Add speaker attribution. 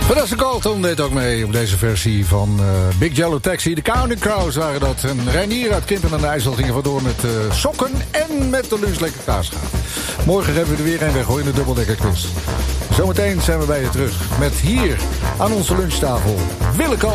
Speaker 1: Vanessa Carlton deed ook mee op deze versie van Big Yellow Taxi. De Counting Crows waren dat. En Reinier uit Kimpen aan de IJssel gingen vandoor met sokken en met de lunch lekker kaas gaan. Morgen hebben we er weer een weggooien in de dubbeldekkerquiz. Zometeen zijn we bij je terug met hier aan onze lunchtafel Willeke